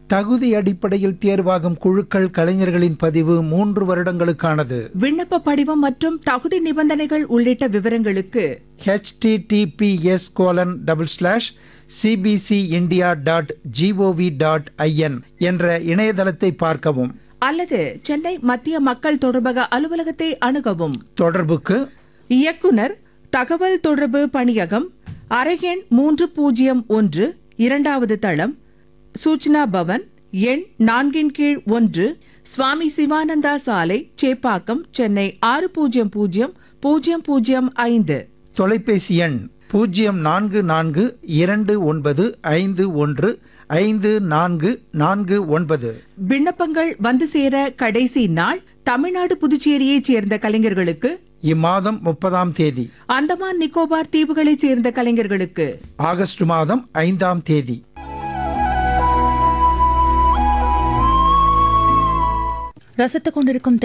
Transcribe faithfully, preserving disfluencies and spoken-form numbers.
தகுதி அடிப்படையில் தேர்வாகும் குழுக்கள் கலைஞர்களின் பதிவு மூன்று வருடங்களுக்கானது. விண்ணப்ப படிவம் மற்றும் தகுதி நிபந்தனைகள் உள்ளிட்ட விவரங்களுக்கு https colon double slash CBC India dot gov dot IN என்ற இணையதளத்தை பார்க்கவும் அல்லது சென்னை மத்திய மக்கள் தொடர்பக அலுவலகத்தை அணுகவும். தொடர்புக்கு இயக்குனர் தகவல் தொடர்பு பணியகம், அறையெண் மூன்று பூஜ்ஜியம் ஒன்று, இரண்டாவது தளம், சூச்சனா பவன், எண் நான்கின் கீழ் ஒன்று, சுவாமி சிவானந்தா சாலை, சேப்பாக்கம், சென்னை ஆறு பூஜ்ஜியம் பூஜ்ஜியம் பூஜ்ஜியம் பூஜ்ஜியம் ஐந்து. தொலைபேசி எண் பூஜ்ஜியம் நான்கு நான்கு இரண்டு ஒன்பது ஐந்து ஒன்று ஐந்து நான்கு நான்கு ஒன்பது. விண்ணப்பங்கள் வந்து சேர கடைசி நாள் தமிழ்நாடு புதுச்சேரியைச் சேர்ந்த கலைஞர்களுக்கு இம்மாதம் முப்பதாம் தேதி, அந்தமான் நிக்கோபார் தீவுகளைச் சேர்ந்த கலைஞர்களுக்கு ஆகஸ்ட் மாதம் ஐந்தாம் தேதி. ரசித்துக் கொண்டிருக்கும்